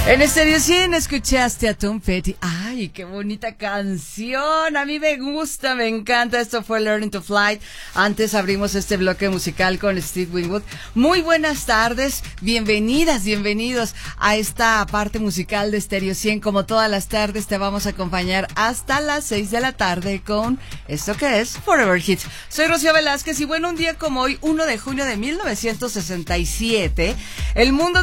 En Estéreo 100 escuchaste a Tom Petty. ¡Ay, qué bonita canción! A mí me gusta, me encanta. Esto fue Learning to Fly. Antes abrimos este bloque musical con Steve Winwood. Muy buenas tardes, bienvenidas, bienvenidos a esta parte musical de Estéreo 100. Como todas las tardes te vamos a acompañar hasta las 6 de la tarde con esto que es Forever Hits. Soy Rocío Velázquez y bueno, un día como hoy, 1 de junio de 1967, el mundo